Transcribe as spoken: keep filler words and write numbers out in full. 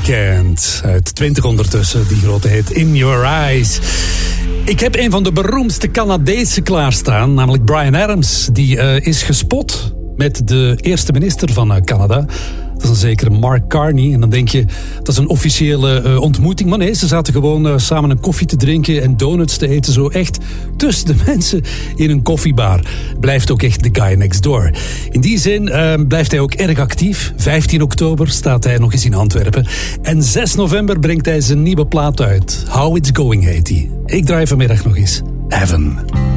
Weekend. Uit twintig ondertussen, die grote hit In Your Eyes. Ik heb een van de beroemdste Canadezen klaarstaan, namelijk Bryan Adams. Die uh, is gespot met de eerste minister van uh, Canada. Dat is een zekere Mark Carney. En dan denk je, dat is een officiële uh, ontmoeting. Maar nee, ze zaten gewoon uh, samen een koffie te drinken en donuts te eten. Zo echt tussen de mensen in een koffiebar. Blijft ook echt de guy next door. In die zin uh, blijft hij ook erg actief. vijftien oktober staat hij nog eens in Antwerpen. En zes november brengt hij zijn nieuwe plaat uit. How It's Going heet hij. Ik draai vanmiddag nog eens Heaven.